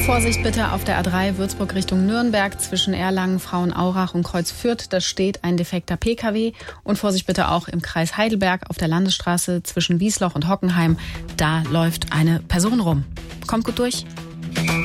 Vorsicht bitte auf der A3 Würzburg Richtung Nürnberg zwischen Erlangen, Frauenaurach und Kreuz Fürth. Da steht ein defekter Pkw. Und Vorsicht bitte auch im Kreis Heidelberg auf der Landesstraße zwischen Wiesloch und Hockenheim. Da läuft eine Person rum. Kommt gut durch.